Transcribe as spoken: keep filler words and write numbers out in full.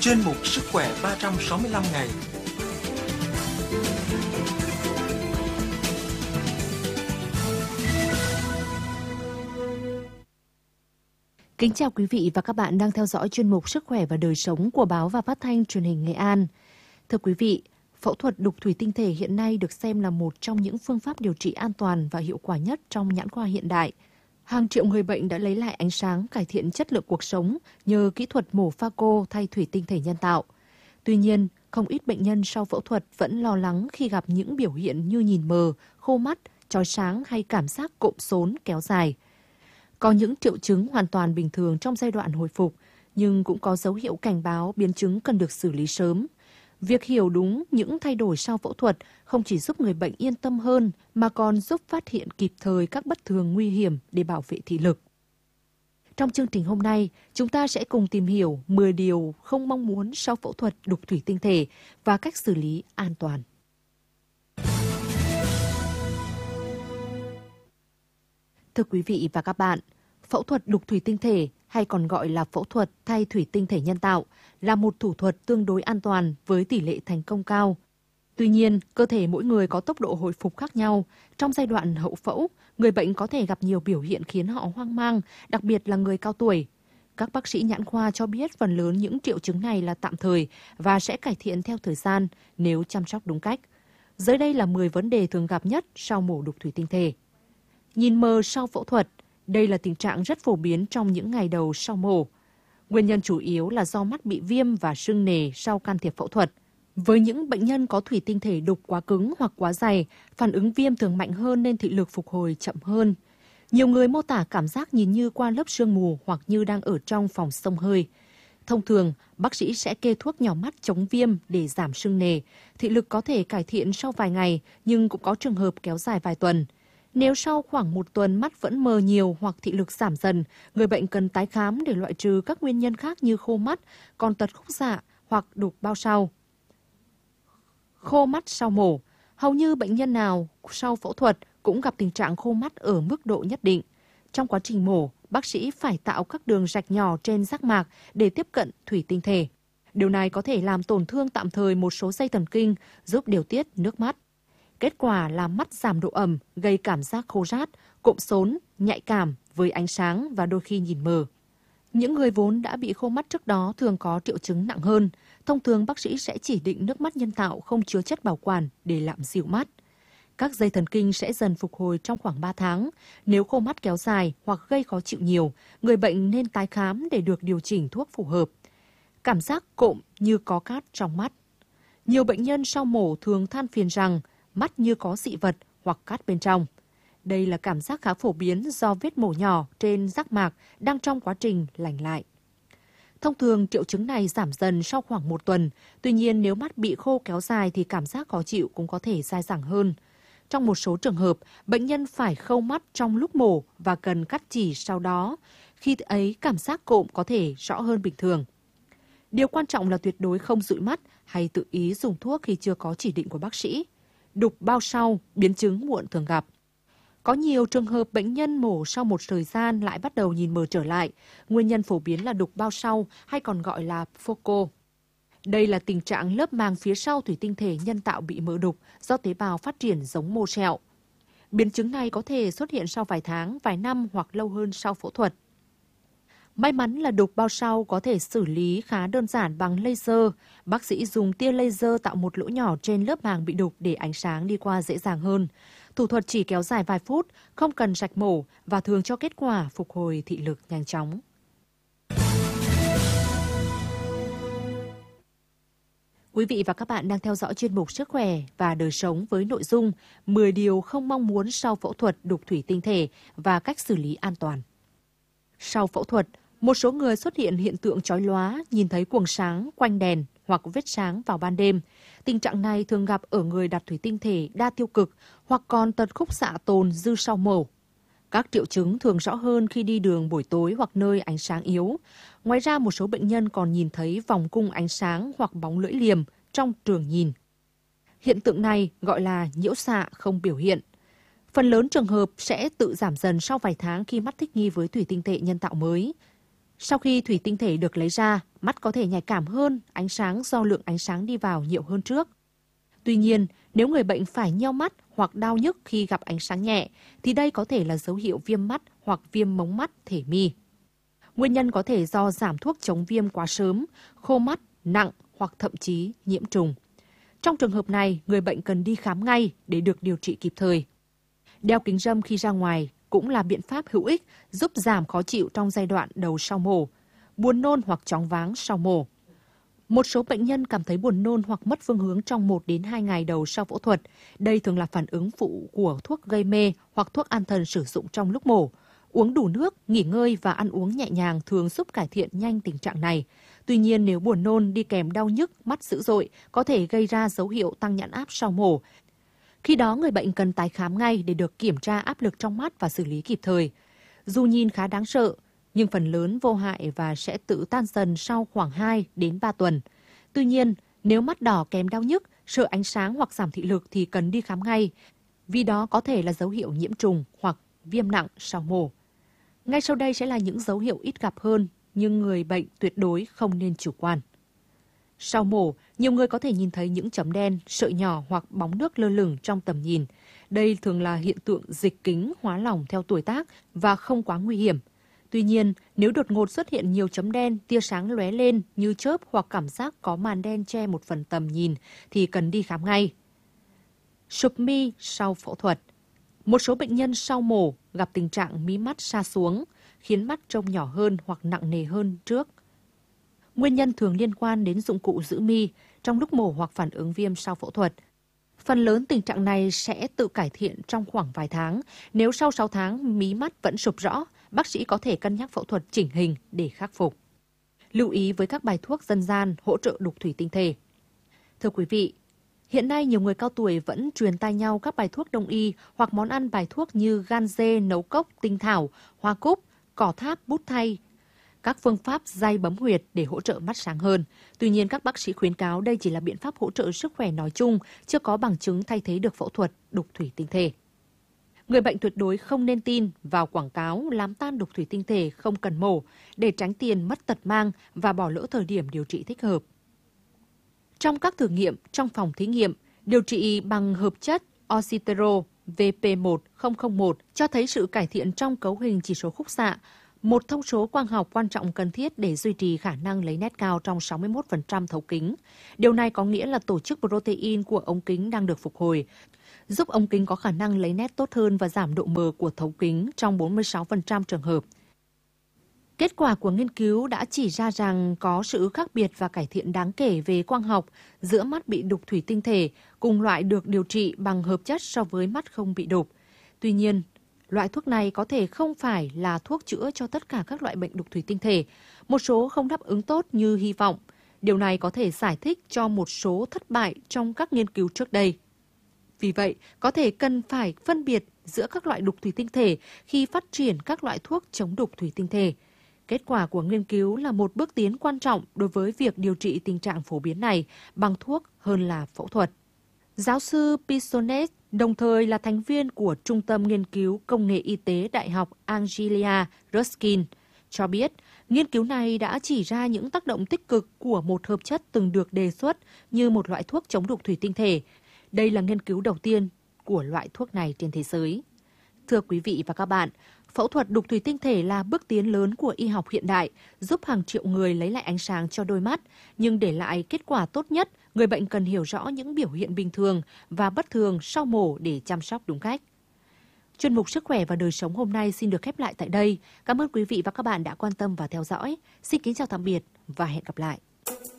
chuyên mục Sức khỏe ba trăm sáu mươi lăm ngày. Kính chào quý vị và các bạn đang theo dõi chuyên mục Sức khỏe và đời sống của Báo và Phát thanh Truyền hình Nghệ An. Thưa quý vị, phẫu thuật đục thủy tinh thể hiện nay được xem là một trong những phương pháp điều trị an toàn và hiệu quả nhất trong nhãn khoa hiện đại. Hàng triệu người bệnh đã lấy lại ánh sáng, cải thiện chất lượng cuộc sống nhờ kỹ thuật mổ phaco thay thủy tinh thể nhân tạo. Tuy nhiên, không ít bệnh nhân sau phẫu thuật vẫn lo lắng khi gặp những biểu hiện như nhìn mờ, khô mắt, chói sáng hay cảm giác cộm xốn kéo dài. Có những triệu chứng hoàn toàn bình thường trong giai đoạn hồi phục, nhưng cũng có dấu hiệu cảnh báo biến chứng cần được xử lý sớm. Việc hiểu đúng những thay đổi sau phẫu thuật không chỉ giúp người bệnh yên tâm hơn mà còn giúp phát hiện kịp thời các bất thường nguy hiểm để bảo vệ thị lực. Trong chương trình hôm nay, chúng ta sẽ cùng tìm hiểu mười điều không mong muốn sau phẫu thuật đục thủy tinh thể và cách xử lý an toàn. Thưa quý vị và các bạn, phẫu thuật đục thủy tinh thể hay còn gọi là phẫu thuật thay thủy tinh thể nhân tạo là một thủ thuật tương đối an toàn với tỷ lệ thành công cao. Tuy nhiên, cơ thể mỗi người có tốc độ hồi phục khác nhau. Trong giai đoạn hậu phẫu, người bệnh có thể gặp nhiều biểu hiện khiến họ hoang mang, đặc biệt là người cao tuổi. Các bác sĩ nhãn khoa cho biết phần lớn những triệu chứng này là tạm thời và sẽ cải thiện theo thời gian nếu chăm sóc đúng cách. Dưới đây là mười vấn đề thường gặp nhất sau mổ đục thủy tinh thể. Nhìn mờ sau phẫu thuật, đây là tình trạng rất phổ biến trong những ngày đầu sau mổ. Nguyên nhân chủ yếu là do mắt bị viêm và sưng nề sau can thiệp phẫu thuật. Với những bệnh nhân có thủy tinh thể đục quá cứng hoặc quá dày, phản ứng viêm thường mạnh hơn nên thị lực phục hồi chậm hơn. Nhiều người mô tả cảm giác nhìn như qua lớp sương mù hoặc như đang ở trong phòng xông hơi. Thông thường, bác sĩ sẽ kê thuốc nhỏ mắt chống viêm để giảm sưng nề. Thị lực có thể cải thiện sau vài ngày, nhưng cũng có trường hợp kéo dài vài tuần. Nếu sau khoảng một tuần mắt vẫn mờ nhiều hoặc thị lực giảm dần, người bệnh cần tái khám để loại trừ các nguyên nhân khác như khô mắt, còn tật khúc xạ hoặc đục bao sau. Khô mắt sau mổ. Hầu như bệnh nhân nào sau phẫu thuật cũng gặp tình trạng khô mắt ở mức độ nhất định. Trong quá trình mổ, bác sĩ phải tạo các đường rạch nhỏ trên giác mạc để tiếp cận thủy tinh thể. Điều này có thể làm tổn thương tạm thời một số dây thần kinh, giúp điều tiết nước mắt. Kết quả là mắt giảm độ ẩm, gây cảm giác khô rát, cộm xốn, nhạy cảm với ánh sáng và đôi khi nhìn mờ. Những người vốn đã bị khô mắt trước đó thường có triệu chứng nặng hơn. Thông thường bác sĩ sẽ chỉ định nước mắt nhân tạo không chứa chất bảo quản để làm dịu mắt. Các dây thần kinh sẽ dần phục hồi trong khoảng ba tháng. Nếu khô mắt kéo dài hoặc gây khó chịu nhiều, người bệnh nên tái khám để được điều chỉnh thuốc phù hợp. Cảm giác cộm như có cát trong mắt. Nhiều bệnh nhân sau mổ thường than phiền rằng mắt như có dị vật hoặc cát bên trong. Đây là cảm giác khá phổ biến do vết mổ nhỏ trên giác mạc đang trong quá trình lành lại. Thông thường, triệu chứng này giảm dần sau khoảng một tuần. Tuy nhiên, nếu mắt bị khô kéo dài thì cảm giác khó chịu cũng có thể dai dẳng hơn. Trong một số trường hợp, bệnh nhân phải khâu mắt trong lúc mổ và cần cắt chỉ sau đó. Khi ấy, cảm giác cộm có thể rõ hơn bình thường. Điều quan trọng là tuyệt đối không dụi mắt hay tự ý dùng thuốc khi chưa có chỉ định của bác sĩ. Đục bao sau, biến chứng muộn thường gặp. Có nhiều trường hợp bệnh nhân mổ sau một thời gian lại bắt đầu nhìn mờ trở lại. Nguyên nhân phổ biến là đục bao sau hay còn gọi là phaco. Đây là tình trạng lớp màng phía sau thủy tinh thể nhân tạo bị mỡ đục do tế bào phát triển giống mô sẹo. Biến chứng này có thể xuất hiện sau vài tháng, vài năm hoặc lâu hơn sau phẫu thuật. May mắn là đục bao sau có thể xử lý khá đơn giản bằng laser. Bác sĩ dùng tia laser tạo một lỗ nhỏ trên lớp màng bị đục để ánh sáng đi qua dễ dàng hơn. Thủ thuật chỉ kéo dài vài phút, không cần rạch mổ và thường cho kết quả phục hồi thị lực nhanh chóng. Quý vị và các bạn đang theo dõi chuyên mục Sức khỏe và đời sống với nội dung mười điều không mong muốn sau phẫu thuật đục thủy tinh thể và cách xử lý an toàn. Sau phẫu thuật, một số người xuất hiện hiện tượng chói lóa, nhìn thấy quầng sáng quanh đèn hoặc vết sáng vào ban đêm. Tình trạng này thường gặp ở người đặt thủy tinh thể đa tiêu cực hoặc còn tật khúc xạ tồn dư sau mổ. Các triệu chứng thường rõ hơn khi đi đường buổi tối hoặc nơi ánh sáng yếu. Ngoài ra, một số bệnh nhân còn nhìn thấy vòng cung ánh sáng hoặc bóng lưỡi liềm trong trường nhìn. Hiện tượng này gọi là nhiễu xạ không biểu hiện. Phần lớn trường hợp sẽ tự giảm dần sau vài tháng khi mắt thích nghi với thủy tinh thể nhân tạo mới. Sau khi thủy tinh thể được lấy ra, mắt có thể nhạy cảm hơn ánh sáng do lượng ánh sáng đi vào nhiều hơn trước. Tuy nhiên, nếu người bệnh phải nheo mắt hoặc đau nhức khi gặp ánh sáng nhẹ, thì đây có thể là dấu hiệu viêm mắt hoặc viêm mống mắt thể mi. Nguyên nhân có thể do giảm thuốc chống viêm quá sớm, khô mắt, nặng hoặc thậm chí nhiễm trùng. Trong trường hợp này, người bệnh cần đi khám ngay để được điều trị kịp thời. Đeo kính râm khi ra ngoài cũng là biện pháp hữu ích giúp giảm khó chịu trong giai đoạn đầu sau mổ, buồn nôn hoặc choáng váng sau mổ. Một số bệnh nhân cảm thấy buồn nôn hoặc mất phương hướng trong một đến hai ngày đầu sau phẫu thuật. Đây thường là phản ứng phụ của thuốc gây mê hoặc thuốc an thần sử dụng trong lúc mổ. Uống đủ nước, nghỉ ngơi và ăn uống nhẹ nhàng thường giúp cải thiện nhanh tình trạng này. Tuy nhiên, nếu buồn nôn đi kèm đau nhức, mắt dữ dội, có thể gây ra dấu hiệu tăng nhãn áp sau mổ. Khi đó, người bệnh cần tái khám ngay để được kiểm tra áp lực trong mắt và xử lý kịp thời. Dù nhìn khá đáng sợ, nhưng phần lớn vô hại và sẽ tự tan dần sau khoảng hai đến ba tuần. Tuy nhiên, nếu mắt đỏ kèm đau nhức, sợ ánh sáng hoặc giảm thị lực thì cần đi khám ngay, vì đó có thể là dấu hiệu nhiễm trùng hoặc viêm nặng sau mổ. Ngay sau đây sẽ là những dấu hiệu ít gặp hơn, nhưng người bệnh tuyệt đối không nên chủ quan. Sau mổ, nhiều người có thể nhìn thấy những chấm đen, sợi nhỏ hoặc bóng nước lơ lửng trong tầm nhìn. Đây thường là hiện tượng dịch kính hóa lỏng theo tuổi tác và không quá nguy hiểm. Tuy nhiên, nếu đột ngột xuất hiện nhiều chấm đen, tia sáng lóe lên như chớp hoặc cảm giác có màn đen che một phần tầm nhìn thì cần đi khám ngay. Sụp mi sau phẫu thuật. Một số bệnh nhân sau mổ gặp tình trạng mí mắt sa xuống, khiến mắt trông nhỏ hơn hoặc nặng nề hơn trước. Nguyên nhân thường liên quan đến dụng cụ giữ mi trong lúc mổ hoặc phản ứng viêm sau phẫu thuật. Phần lớn tình trạng này sẽ tự cải thiện trong khoảng vài tháng. Nếu sau sáu tháng mí mắt vẫn sụp rõ, bác sĩ có thể cân nhắc phẫu thuật chỉnh hình để khắc phục. Lưu ý với các bài thuốc dân gian hỗ trợ đục thủy tinh thể. Thưa quý vị, hiện nay nhiều người cao tuổi vẫn truyền tai nhau các bài thuốc đông y hoặc món ăn bài thuốc như gan dê, nấu cốc, tinh thảo, hoa cúc, cỏ tháp, bút thay, các phương pháp day bấm huyệt để hỗ trợ mắt sáng hơn. Tuy nhiên, các bác sĩ khuyến cáo đây chỉ là biện pháp hỗ trợ sức khỏe nói chung, chưa có bằng chứng thay thế được phẫu thuật đục thủy tinh thể. Người bệnh tuyệt đối không nên tin vào quảng cáo làm tan đục thủy tinh thể không cần mổ để tránh tiền mất tật mang và bỏ lỡ thời điểm điều trị thích hợp. Trong các thử nghiệm trong phòng thí nghiệm, điều trị bằng hợp chất Oxytero V P một không không một cho thấy sự cải thiện trong cấu hình chỉ số khúc xạ, một thông số quang học quan trọng cần thiết để duy trì khả năng lấy nét cao trong sáu mươi mốt phần trăm thấu kính. Điều này có nghĩa là tổ chức protein của ống kính đang được phục hồi, giúp ống kính có khả năng lấy nét tốt hơn và giảm độ mờ của thấu kính trong bốn mươi sáu phần trăm trường hợp. Kết quả của nghiên cứu đã chỉ ra rằng có sự khác biệt và cải thiện đáng kể về quang học giữa mắt bị đục thủy tinh thể cùng loại được điều trị bằng hợp chất so với mắt không bị đục. Tuy nhiên, loại thuốc này có thể không phải là thuốc chữa cho tất cả các loại bệnh đục thủy tinh thể. Một số không đáp ứng tốt như hy vọng. Điều này có thể giải thích cho một số thất bại trong các nghiên cứu trước đây. Vì vậy, có thể cần phải phân biệt giữa các loại đục thủy tinh thể khi phát triển các loại thuốc chống đục thủy tinh thể. Kết quả của nghiên cứu là một bước tiến quan trọng đối với việc điều trị tình trạng phổ biến này bằng thuốc hơn là phẫu thuật. Giáo sư Pisonet, đồng thời là thành viên của Trung tâm Nghiên cứu Công nghệ Y tế Đại học Angelia Ruskin, cho biết nghiên cứu này đã chỉ ra những tác động tích cực của một hợp chất từng được đề xuất như một loại thuốc chống đục thủy tinh thể. Đây là nghiên cứu đầu tiên của loại thuốc này trên thế giới. Thưa quý vị và các bạn, phẫu thuật đục thủy tinh thể là bước tiến lớn của y học hiện đại, giúp hàng triệu người lấy lại ánh sáng cho đôi mắt. Nhưng để lại kết quả tốt nhất, người bệnh cần hiểu rõ những biểu hiện bình thường và bất thường sau mổ để chăm sóc đúng cách. Chuyên mục Sức khỏe và đời sống hôm nay xin được khép lại tại đây. Cảm ơn quý vị và các bạn đã quan tâm và theo dõi. Xin kính chào tạm biệt và hẹn gặp lại.